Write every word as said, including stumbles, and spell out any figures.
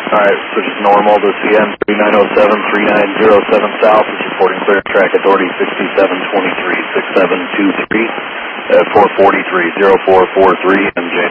Alright, so just normal to C N three nine oh seven, three nine oh seven South is reporting clear track authority sixty-seven twenty-three, six seven two three at four forty-three, oh four four three M J.